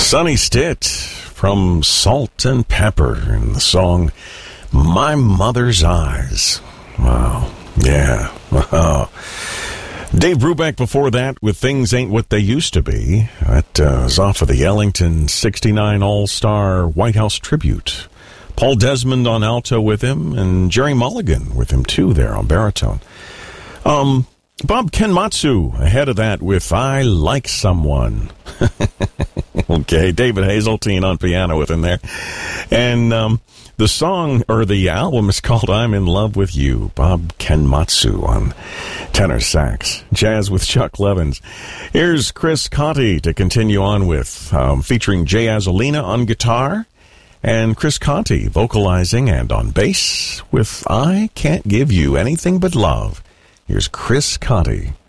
Sonny Stitt from Salt and Pepper in the song My Mother's Eyes. Wow. Yeah. Wow. Dave Brubeck before that with Things Ain't What They Used to Be. That was off of the Ellington 69 All-Star White House Tribute. Paul Desmond on alto with him, and Jerry Mulligan with him too there on baritone. Bob Kenmatsu ahead of that with I Like Someone. Okay, David Hazeltine on piano with him there. And the song, or the album, is called I'm in Love with You. Bob Kenmatsu on tenor sax. Jazz with Chuck Levins. Here's Chris Conti to continue on with, featuring Jay Azzolina on guitar, and Chris Conti vocalizing and on bass with I Can't Give You Anything But Love. Here's Chris Conti.